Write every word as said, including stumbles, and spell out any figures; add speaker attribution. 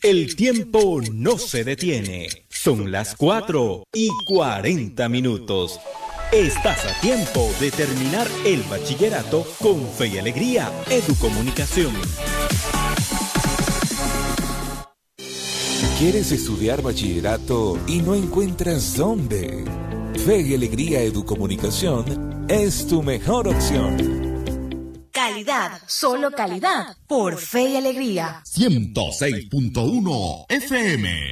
Speaker 1: El tiempo no se detiene. Son las cuatro y cuarenta minutos. Estás a tiempo de terminar el bachillerato con Fe y Alegría Educomunicación.
Speaker 2: ¿Quieres estudiar bachillerato y no encuentras dónde? Fe y Alegría Educomunicación es tu mejor opción.
Speaker 3: Calidad, solo calidad, por Fe y Alegría.
Speaker 4: ciento seis punto uno F M.